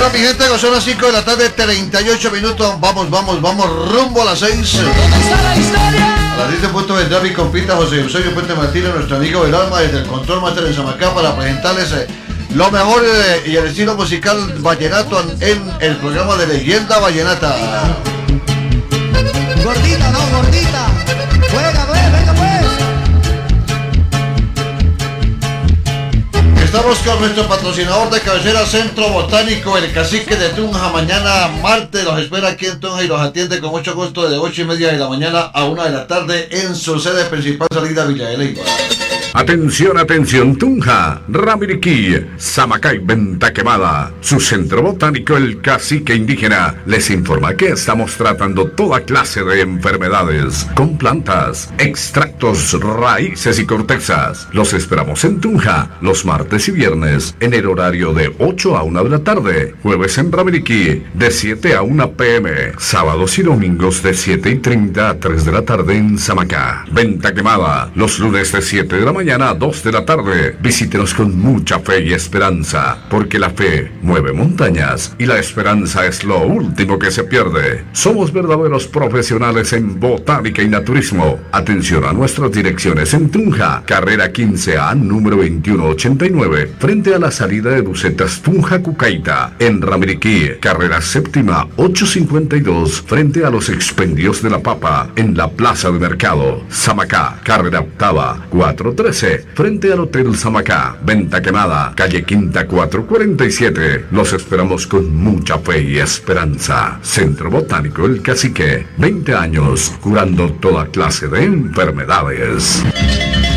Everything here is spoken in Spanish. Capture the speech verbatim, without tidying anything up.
Bueno, mi gente, son las cinco de la tarde, treinta y ocho minutos. Vamos, vamos, vamos, rumbo a las seis. ¿Dónde está la historia? A las diez de punto vendrá mi compita José Eusebio Puente Martínez, nuestro amigo del alma, desde el Control Master en Samacá, para presentarles eh, lo mejor eh, y el estilo musical vallenato en, en el programa de Leyenda Vallenata. Gordita, no, gordita. Juega, pues, venga, pues. Estamos con nuestro patrocinador de cabecera, Centro Botánico, el Cacique de Tunja. Mañana martes los espera aquí en Tunja y los atiende con mucho gusto de ocho y media de la mañana a una de la tarde en su sede principal, salida Villa de Leyva. Atención, atención, Tunja, Ramiriquí, Samacay, Venta Quemada. Su centro botánico, el Cacique Indígena, les informa que estamos tratando toda clase de enfermedades con plantas, extractos, raíces y cortezas. Los esperamos en Tunja los martes y viernes en el horario de ocho a una de la tarde, jueves en Ramiriquí de siete a una pe eme, sábados y domingos de siete y treinta a tres de la tarde en Samacá. Venta Quemada, los lunes de siete de la mañana a dos de la tarde. Visítenos con mucha fe y esperanza, porque la fe mueve montañas y la esperanza es lo último que se pierde. Somos verdaderos profesionales en botánica y naturismo. Atención a nuestras direcciones en Tunja, carrera quince A, número veintiuno ochenta y nueve, frente a la salida de Bucetas Tunja Cucaita. En Ramiriquí, carrera séptima ochocientos cincuenta y dos, frente a los expendios de la papa, en la plaza de mercado. Samacá, carrera octava cuatrocientos trece, frente al Hotel Samacá. Venta Quemada, calle Quinta cuatrocientos cuarenta y siete. Los esperamos con mucha fe y esperanza. Centro Botánico El Cacique, veinte años curando toda clase de enfermedades.